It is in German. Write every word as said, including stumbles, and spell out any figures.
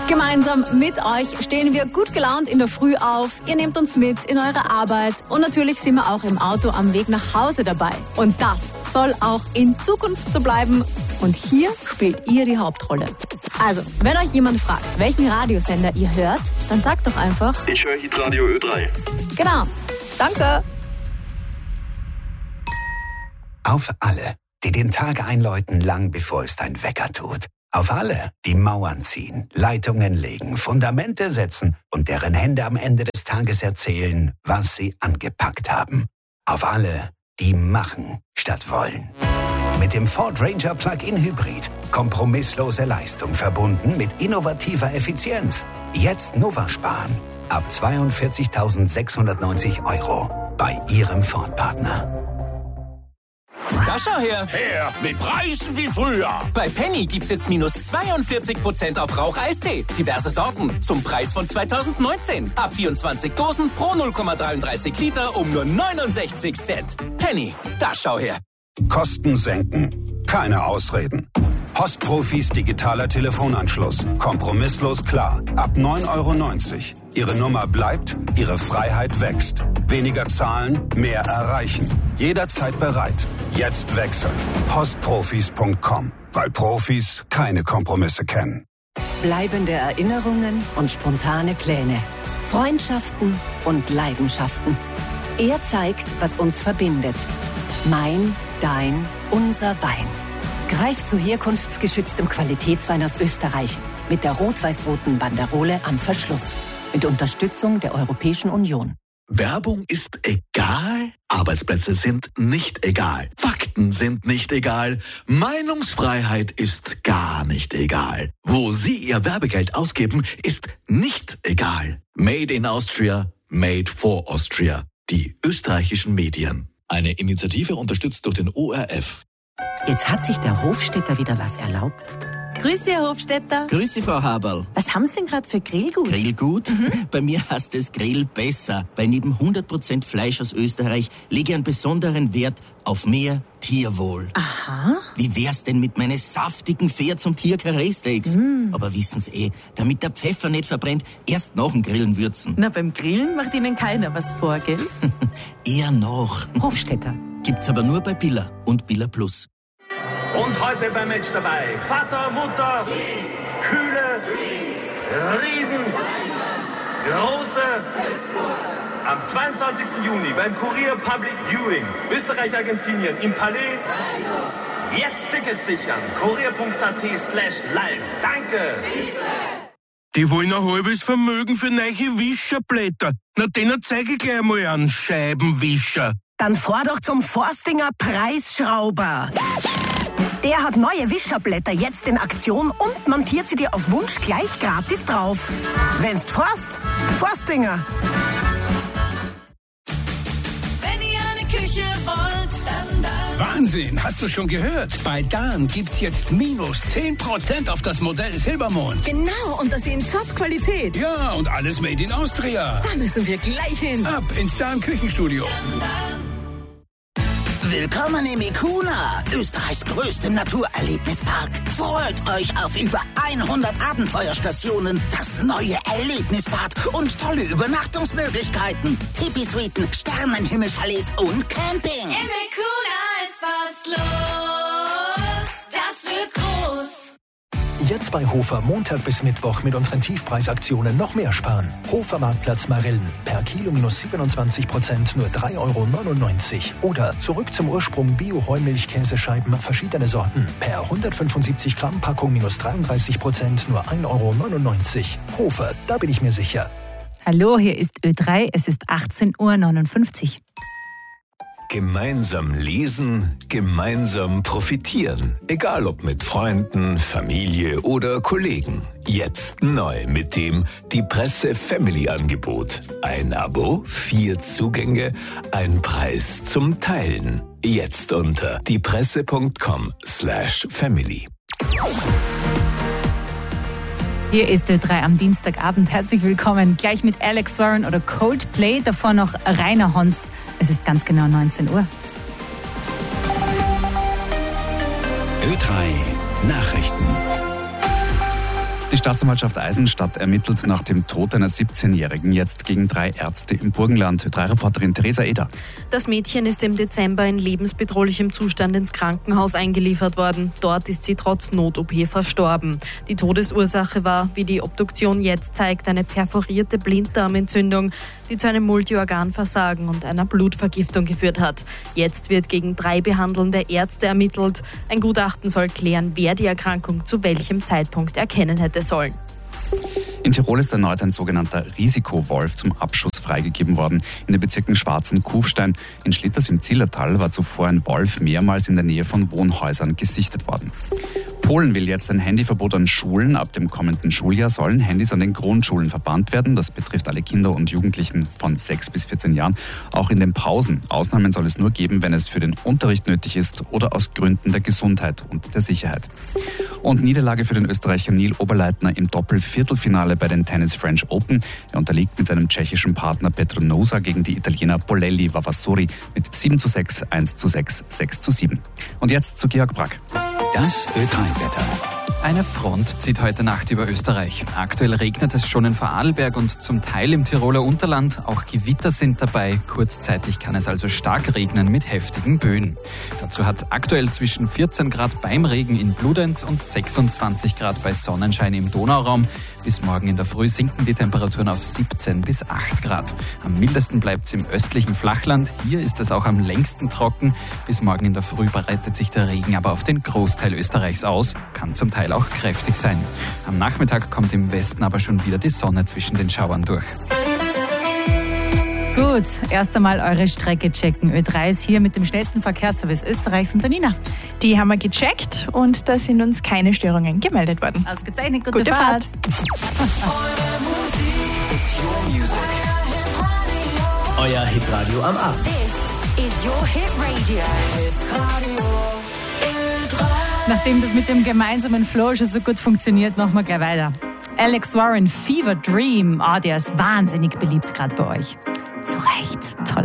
Gemeinsam mit euch stehen wir gut gelaunt in der Früh auf. Ihr nehmt uns mit in eure Arbeit und natürlich sind wir auch im Auto am Weg nach Hause dabei. Und das soll auch in Zukunft so bleiben. Und hier spielt ihr die Hauptrolle. Also, wenn euch jemand fragt, welchen Radiosender ihr hört, dann sagt doch einfach: Ich höre Hitradio Ö drei. Genau. Danke. Auf alle, die den Tag einläuten, lang bevor es dein Wecker tut. Auf alle, die Mauern ziehen, Leitungen legen, Fundamente setzen und deren Hände am Ende des Tages erzählen, was sie angepackt haben. Auf alle, die machen statt wollen. Mit dem Ford Ranger Plug-in Hybrid. Kompromisslose Leistung verbunden mit innovativer Effizienz. Jetzt Nova sparen. Ab zweiundvierzigtausendsechshundertneunzig Euro bei Ihrem Ford-Partner. Da schau her! Her, mit Preisen wie früher! Bei Penny gibt's jetzt minus zweiundvierzig Prozent auf Rauch-Eistee. Diverse Sorten zum Preis von zweitausendneunzehn. Ab vierundzwanzig Dosen pro null Komma dreiunddreißig Liter um nur neunundsechzig Cent. Penny, da schau her! Kosten senken. Keine Ausreden. Postprofis digitaler Telefonanschluss. Kompromisslos klar. Ab neun Euro neunzig. Ihre Nummer bleibt, Ihre Freiheit wächst. Weniger zahlen, mehr erreichen. Jederzeit bereit. Jetzt wechseln. Postprofis Punkt com. Weil Profis keine Kompromisse kennen. Bleibende Erinnerungen und spontane Pläne. Freundschaften und Leidenschaften. Er zeigt, was uns verbindet. Mein, dein, unser Wein. Greif zu herkunftsgeschütztem Qualitätswein aus Österreich mit der rot-weiß-roten Banderole am Verschluss. Mit Unterstützung der Europäischen Union. Werbung ist egal, Arbeitsplätze sind nicht egal, Fakten sind nicht egal, Meinungsfreiheit ist gar nicht egal. Wo Sie Ihr Werbegeld ausgeben, ist nicht egal. Made in Austria, made for Austria. Die österreichischen Medien. Eine Initiative unterstützt durch den O R F. Jetzt hat sich der Hofstädter wieder was erlaubt. Grüße, Herr Hofstädter. Grüße, Frau Haberl. Was haben Sie denn gerade für Grillgut? Grillgut? Mhm. Bei mir heißt es Grill besser, weil neben hundert Prozent Fleisch aus Österreich lege ich einen besonderen Wert auf mehr Tierwohl. Aha. Wie wär's denn mit meinen saftigen Pferd- und Tier-Karree-Steaks? Mm. Aber wissen Sie eh, damit der Pfeffer nicht verbrennt, erst nach dem Grillen würzen. Na, beim Grillen macht Ihnen keiner was vor, gell? Eher noch. Hofstädter. Gibt's aber nur bei Billa und Billa Plus. Und heute beim Match dabei Vater, Mutter, Kühle, Riesen, Große. Am zweiundzwanzigsten Juni beim Kurier Public Viewing Österreich-Argentinien im Palais. Jetzt Tickets sichern. kurier Punkt at slash live. Danke. Die wollen ein halbes Vermögen für neue Wischerblätter. Na, denen zeige ich gleich mal einen Scheibenwischer. Dann fahr doch zum Forstinger Preisschrauber. Der hat neue Wischerblätter jetzt in Aktion und montiert sie dir auf Wunsch gleich gratis drauf. Wenn's forst, Forstinger. Wenn ihr eine Küche wollt, dann da. Wahnsinn, hast du schon gehört? Bei Dan gibt's jetzt minus zehn Prozent auf das Modell Silbermond. Genau, und das in Top-Qualität. Ja, und alles made in Austria. Da müssen wir gleich hin. Ab ins Dan Küchenstudio. Dan, Dan. Willkommen im Ikuna, Österreichs größtem Naturerlebnispark. Freut euch auf über hundert Abenteuerstationen, das neue Erlebnisbad und tolle Übernachtungsmöglichkeiten. Tipi-Suiten, Sternenhimmelchalets und Camping. Im Ikuna ist was los, das wird groß. Jetzt bei Hofer Montag bis Mittwoch mit unseren Tiefpreisaktionen noch mehr sparen. Hofer Marktplatz Marillen. Per Kilo minus siebenundzwanzig Prozent nur drei Euro neunundneunzig. Oder zurück zum Ursprung Bio-Heumilch-Käsescheiben verschiedene Sorten. Per hundertfünfundsiebzig Gramm Packung minus dreiunddreißig Prozent nur ein Euro neunundneunzig. Hofer, da bin ich mir sicher. Hallo, hier ist Ö drei. Es ist achtzehn Uhr neunundfünfzig. Gemeinsam lesen, gemeinsam profitieren. Egal ob mit Freunden, Familie oder Kollegen. Jetzt neu mit dem Die Presse Family Angebot. Ein Abo, vier Zugänge, ein Preis zum Teilen. Jetzt unter diepresse Punkt com slash family. Hier ist Ö drei am Dienstagabend. Herzlich willkommen. Gleich mit Alex Warren oder Coldplay. Davor noch Rainer Hons. Es ist ganz genau neunzehn Uhr. Ö drei Nachrichten. Die Staatsanwaltschaft Eisenstadt ermittelt nach dem Tod einer siebzehnjährigen jetzt gegen drei Ärzte im Burgenland. Ö drei Reporterin Theresa Eder. Das Mädchen ist im Dezember in lebensbedrohlichem Zustand ins Krankenhaus eingeliefert worden. Dort ist sie trotz Not-O P verstorben. Die Todesursache war, wie die Obduktion jetzt zeigt, eine perforierte Blinddarmentzündung, die zu einem Multiorganversagen und einer Blutvergiftung geführt hat. Jetzt wird gegen drei behandelnde Ärzte ermittelt. Ein Gutachten soll klären, wer die Erkrankung zu welchem Zeitpunkt erkennen hätte sollen. In Tirol ist erneut ein sogenannter Risikowolf zum Abschuss freigegeben worden. In den Bezirken Schwarz und Kufstein. In Schlitters im Zillertal war zuvor ein Wolf mehrmals in der Nähe von Wohnhäusern gesichtet worden. Polen will jetzt ein Handyverbot an Schulen. Ab dem kommenden Schuljahr sollen Handys an den Grundschulen verbannt werden. Das betrifft alle Kinder und Jugendlichen von sechs bis vierzehn Jahren. Auch in den Pausen. Ausnahmen soll es nur geben, wenn es für den Unterricht nötig ist oder aus Gründen der Gesundheit und der Sicherheit. Und Niederlage für den Österreicher Neil Oberleitner im Doppel-Viertelfinale bei den Tennis French Open. Er unterliegt mit seinem tschechischen Partner Petr Nosa gegen die Italiener Bolelli Vavasori mit sieben zu sechs, eins zu sechs, sechs zu sieben. Und jetzt zu Georg Brack. Das Ö drei Wetter. Eine Front zieht heute Nacht über Österreich. Aktuell regnet es schon in Vorarlberg und zum Teil im Tiroler Unterland. Auch Gewitter sind dabei. Kurzzeitig kann es also stark regnen mit heftigen Böen. Dazu hat es aktuell zwischen vierzehn Grad beim Regen in Bludenz und sechsundzwanzig Grad bei Sonnenschein im Donauraum. Bis morgen in der Früh sinken die Temperaturen auf siebzehn bis acht Grad. Am mildesten bleibt es im östlichen Flachland. Hier ist es auch am längsten trocken. Bis morgen in der Früh breitet sich der Regen aber auf den Großteil Österreichs aus. Kann zum Teil auch kräftig sein. Am Nachmittag kommt im Westen aber schon wieder die Sonne zwischen den Schauern durch. Gut, erst einmal eure Strecke checken. Ö drei ist hier mit dem schnellsten Verkehrsservice Österreichs und der Nina. Die haben wir gecheckt und da sind uns keine Störungen gemeldet worden. Ausgezeichnet, gute, gute Fahrt. Fahrt. Euer Hitradio am Abend. This is your Hit Radio. Nachdem das mit dem gemeinsamen Flow schon so gut funktioniert, machen wir gleich weiter. Alex Warren, Fever Dream. Ah, oh, der ist wahnsinnig beliebt gerade bei euch. Zu Recht. Toller